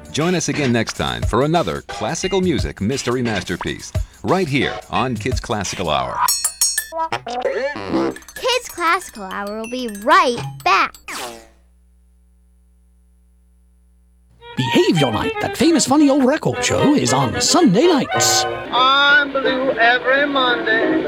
Join us again next time for another classical music mystery masterpiece, right here on Kids Classical Hour. Kids Classical Hour will be right back. Behavior Night, that famous funny old record show, is on Sunday nights. I'm blue every Monday.